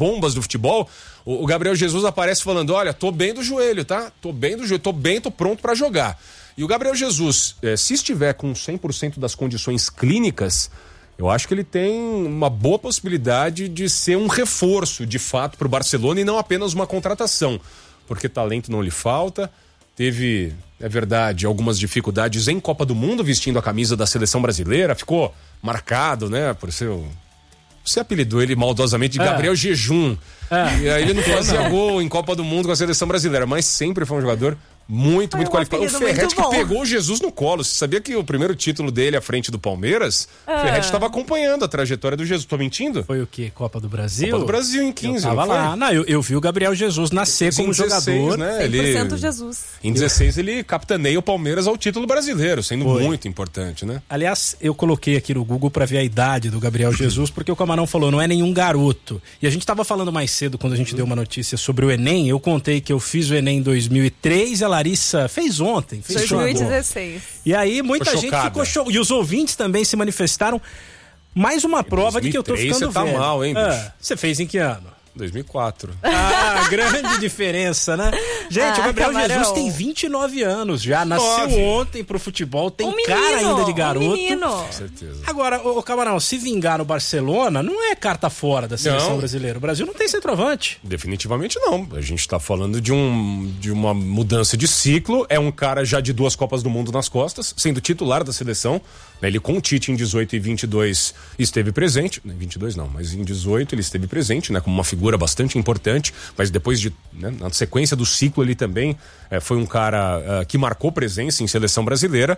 bombas do futebol, o Gabriel Jesus aparece falando, olha, tô bem do joelho, tá? Tô pronto pra jogar. E o Gabriel Jesus, se estiver com 100% das condições clínicas, eu acho que ele tem uma boa possibilidade de ser um reforço, de fato, pro Barcelona e não apenas uma contratação, porque talento não lhe falta. Teve, é verdade, algumas dificuldades em Copa do Mundo vestindo a camisa da seleção brasileira, ficou marcado, né, por seu... Você apelidou ele maldosamente de Gabriel Jejum. E aí ele não fazia gol em Copa do Mundo com a seleção brasileira, mas sempre foi um jogador muito qualificado. O Ferretti que pegou o Jesus no colo. Você sabia que o primeiro título dele à frente do Palmeiras, o Ferretti estava acompanhando a trajetória do Jesus. Tô mentindo? Foi o quê? Copa do Brasil? Copa do Brasil em 15. Eu tava lá. Não, eu vi o Gabriel Jesus nascer como 16, jogador. Né? 100% Jesus. Em 16 ele capitaneia o Palmeiras ao título brasileiro, sendo muito importante, né? Aliás, eu coloquei aqui no Google pra ver a idade do Gabriel Jesus, porque o Camarão falou, não é nenhum garoto. E a gente tava falando mais cedo, quando a gente deu uma notícia sobre o Enem, eu contei que eu fiz o Enem em 2003, a Larissa fez ontem. Fez 2016. E aí muita gente ficou chocada. E os ouvintes também se manifestaram. Mais uma prova 2003, de que eu tô ficando velho. Você tá mal, hein, bicho? Você fez em que ano? 2004. Grande diferença, né? Gente, o Gabriel Jesus tem 29 anos já, nasceu ontem pro futebol, tem cara ainda de garoto. Com certeza. Agora, ô Camarão, se vingar no Barcelona, não é carta fora da seleção brasileira. O Brasil não tem centroavante. Definitivamente não. A gente tá falando de uma mudança de ciclo. É um cara já de 2 Copas do Mundo nas costas, sendo titular da seleção. Ele com o Tite em 18 e 22 esteve presente. Em 22 não, mas em 18 ele esteve presente, né? Como uma figura bastante importante, mas depois na sequência do ciclo ele também foi um cara que marcou presença em seleção brasileira.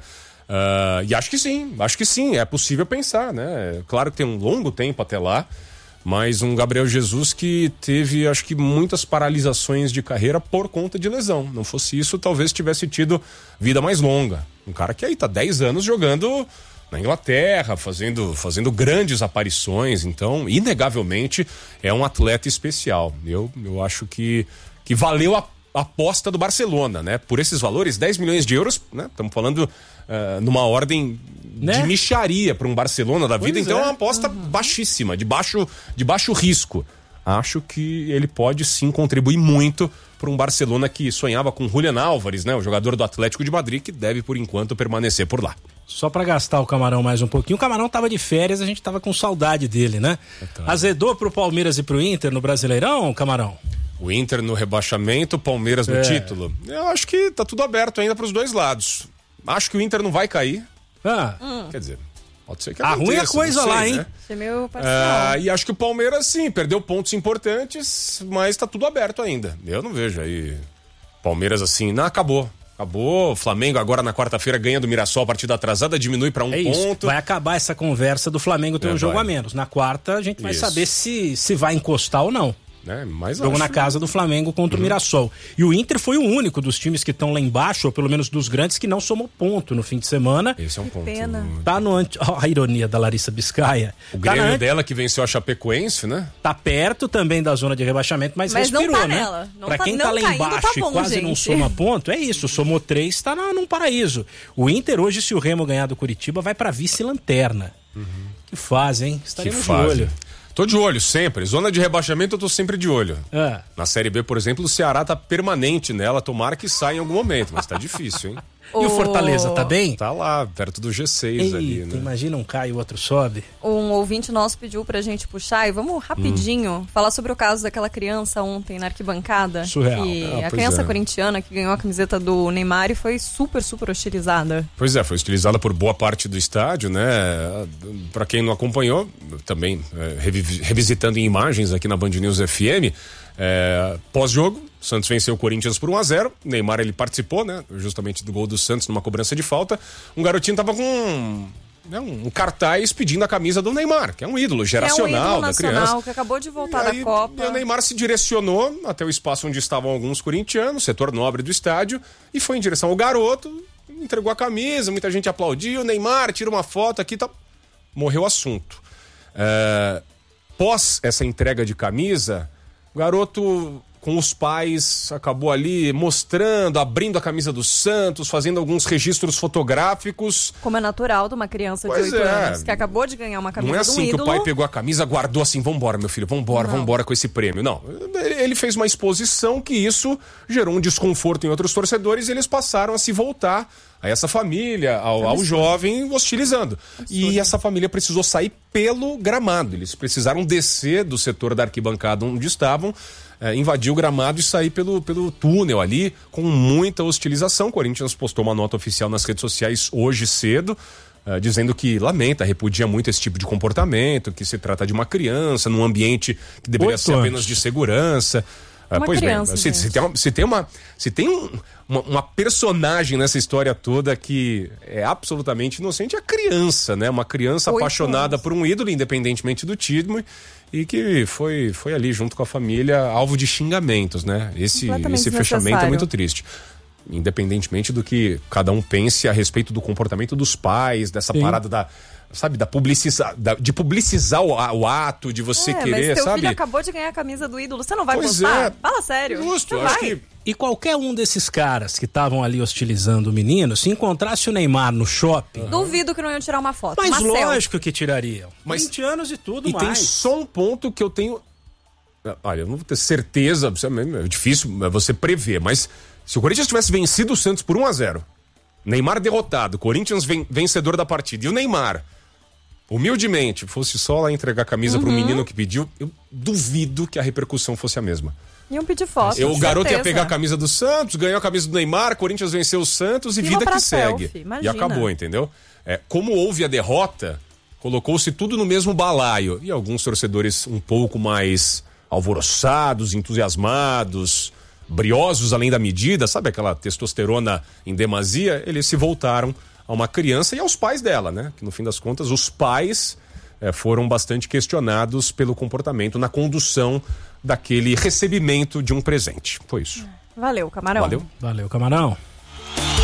E acho que sim, é possível pensar, né? Claro que tem um longo tempo até lá, mas um Gabriel Jesus que teve, acho que, muitas paralisações de carreira por conta de lesão. Não fosse isso, talvez tivesse tido vida mais longa. Um cara que aí tá 10 anos jogando na Inglaterra, fazendo grandes aparições, então, inegavelmente, é um atleta especial. Eu acho que valeu a aposta do Barcelona, né? Por esses valores, 10 milhões de euros, né? Estamos falando numa ordem de mixaria para um Barcelona da vida, então é uma aposta baixíssima, de baixo risco. Acho que ele pode sim contribuir muito para um Barcelona que sonhava com Julián Álvares, né? O jogador do Atlético de Madrid, que deve por enquanto permanecer por lá. Só para gastar o Camarão mais um pouquinho. O Camarão tava de férias, a gente tava com saudade dele, né? Azedou pro Palmeiras e pro Inter no Brasileirão, Camarão? O Inter no rebaixamento, o Palmeiras no título. Eu acho que tá tudo aberto ainda pros dois lados. Acho que o Inter não vai cair. Quer dizer, pode ser que aconteça. Ruim a coisa lá, né? hein? É meio parcial. E acho que o Palmeiras, sim, perdeu pontos importantes, mas tá tudo aberto ainda. Eu não vejo aí Palmeiras assim, não, acabou. O Flamengo agora na quarta-feira ganha do Mirassol a partida atrasada, diminui para 1 ponto. Vai acabar essa conversa do Flamengo ter um jogo a menos. Na quarta a gente vai saber se vai encostar ou não. Mas jogo na casa do Flamengo contra o Mirassol. E o Inter foi o único dos times que estão lá embaixo, ou pelo menos dos grandes, que não somou ponto no fim de semana. Esse é um ponto. Pena. Tá no a ironia da Larissa Biscaia. O Grêmio dela que venceu a Chapecoense, né? Tá perto também da zona de rebaixamento, mas respirou, não tá né? Nela. Pra quem tá lá embaixo e quase não soma ponto, é isso, somou 3, tá num paraíso. O Inter hoje, se o Remo ganhar do Curitiba, vai pra vice-lanterna. Que fase, hein? Estaremos de olho. Tô de olho sempre. Zona de rebaixamento eu tô sempre de olho. Na Série B, por exemplo, o Ceará tá permanente nela. Tomara que saia em algum momento, mas tá difícil, hein? E o Fortaleza tá bem? Tá lá, perto do G6 ali, né? Imagina um cai e o outro sobe. Um ouvinte nosso pediu pra gente puxar e vamos rapidinho falar sobre o caso daquela criança ontem na arquibancada. Surreal. A criança corintiana que ganhou a camiseta do Neymar e foi super, super hostilizada. Pois é, foi hostilizada por boa parte do estádio, né? Pra quem não acompanhou, também revisitando em imagens aqui na Band News FM, pós-jogo, o Santos venceu o Corinthians por 1-0. Neymar, ele participou, né? Justamente do gol do Santos numa cobrança de falta. Um garotinho tava com um cartaz pedindo a camisa do Neymar, que é um ídolo geracional da criança. Que acabou de voltar da Copa. E o Neymar se direcionou até o espaço onde estavam alguns corintianos, setor nobre do estádio, e foi em direção ao garoto, entregou a camisa, muita gente aplaudiu. Neymar, tira uma foto aqui, tá. Morreu o assunto. Pós essa entrega de camisa, o garoto com os pais, acabou ali mostrando, abrindo a camisa do Santos, fazendo alguns registros fotográficos. Como é natural de uma criança de 8 anos que acabou de ganhar uma camisa Não é de um assim ídolo. que o pai pegou a camisa, guardou assim, vambora, meu filho, vambora com esse prêmio. Não, ele fez uma exposição que isso gerou um desconforto em outros torcedores e eles passaram a se voltar a essa família, ao jovem hostilizando. E essa família precisou sair pelo gramado. Eles precisaram descer do setor da arquibancada onde estavam, invadir o gramado e sair pelo túnel ali, com muita hostilização. O Corinthians postou uma nota oficial nas redes sociais hoje cedo, dizendo que lamenta, repudia muito esse tipo de comportamento, que se trata de uma criança, num ambiente que deveria ser apenas de segurança. Pois criança, bem, se tem uma personagem nessa história toda que é absolutamente inocente, é a criança, né? Uma criança apaixonada por um ídolo, independentemente do time, e que foi ali junto com a família alvo de xingamentos, né? Esse fechamento é muito triste. Independentemente do que cada um pense a respeito do comportamento dos pais, dessa parada de publicizar o ato, de você querer, mas teu sabe? filho acabou de ganhar a camisa do ídolo, você não vai gostar? Fala sério. Justo, eu acho que... E qualquer um desses caras que estavam ali hostilizando o menino, se encontrasse o Neymar no shopping... Duvido que não iam tirar uma foto. Mas lógico que tirariam. Mas 20 anos e tudo mais. E tem só um ponto que eu tenho... Olha, eu não vou ter certeza, é difícil você prever, mas se o Corinthians tivesse vencido o Santos por 1-0, Neymar derrotado, Corinthians vencedor da partida, e o Neymar... humildemente, fosse só lá entregar a camisa pro menino que pediu, eu duvido que a repercussão fosse a mesma. Iam pedir foto. O garoto ia pegar a camisa do Santos, ganhou a camisa do Neymar, Corinthians venceu o Santos e vida que segue. E acabou, entendeu? Como houve a derrota, colocou-se tudo no mesmo balaio. E alguns torcedores um pouco mais alvoroçados, entusiasmados, briosos além da medida, sabe aquela testosterona em demasia? Eles se voltaram a uma criança e aos pais dela, né? Que no fim das contas os pais foram bastante questionados pelo comportamento na condução daquele recebimento de um presente. Foi isso. Valeu, Camarão. Valeu, Camarão.